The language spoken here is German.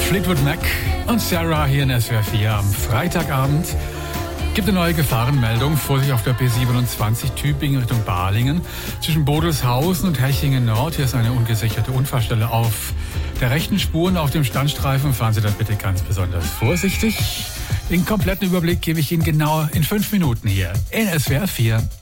Fleetwood Mac und Sarah hier in SWR 4 am Freitagabend. Gibt eine neue Gefahrenmeldung. Vorsicht auf der B27 Tübingen Richtung Balingen. Zwischen Bodelshausen und Hechingen Nord. Hier ist eine ungesicherte Unfallstelle auf der rechten Spur und auf dem Standstreifen. Fahren Sie da bitte ganz besonders vorsichtig. Den kompletten Überblick gebe ich Ihnen genau in 5 Minuten hier in SWR 4.